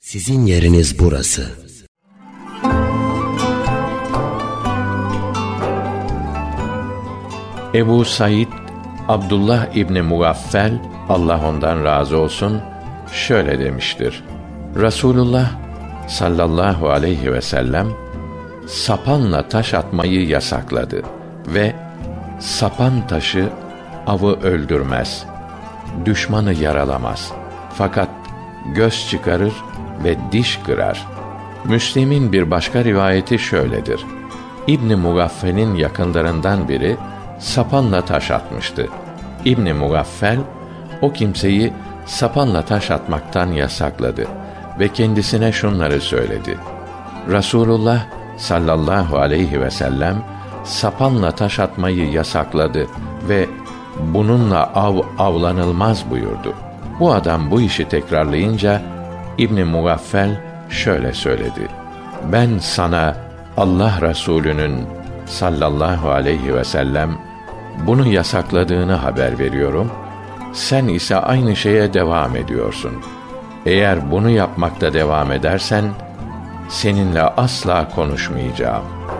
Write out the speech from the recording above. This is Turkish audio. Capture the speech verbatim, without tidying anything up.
Sizin yeriniz burası. Ebu Said Abdullah İbni Mugaffel, Allah ondan razı olsun, şöyle demiştir: Resulullah sallallahu aleyhi ve sellem sapanla taş atmayı yasakladı ve sapan taşı avı öldürmez, düşmanı yaralamaz, fakat göz çıkarır ve diş kırar. Müslim'in bir başka rivayeti şöyledir: İbn Mugaffel'in yakınlarından biri sapanla taş atmıştı. İbn Mugaffel o kimseyi sapanla taş atmaktan yasakladı ve kendisine şunları söyledi: Resulullah sallallahu aleyhi ve sellem sapanla taş atmayı yasakladı ve bununla av avlanılmaz buyurdu. Bu adam bu işi tekrarlayınca İbn Mugaffel şöyle söyledi: Ben sana Allah Resulü'nün sallallahu aleyhi ve sellem bunu yasakladığını haber veriyorum. Sen ise aynı şeye devam ediyorsun. Eğer bunu yapmakta devam edersen seninle asla konuşmayacağım.